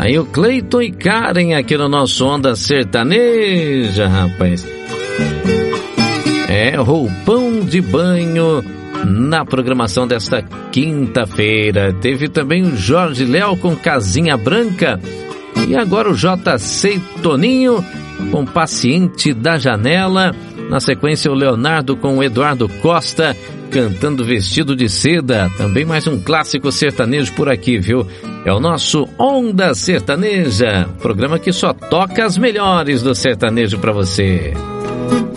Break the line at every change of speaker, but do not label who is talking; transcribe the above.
Aí o Cleiton e Karen aqui no nosso Onda Sertaneja, rapaz. Roupão de Banho na programação desta quinta-feira. Teve também o Jorge Léo com Casinha Branca. E agora o JC Toninho com Paciente da Janela. Na sequência o Leonardo com o Eduardo Costa cantando Vestido de Seda. Também mais um clássico sertanejo por aqui, viu? É o nosso Onda Sertaneja, programa que só toca as melhores do sertanejo pra você.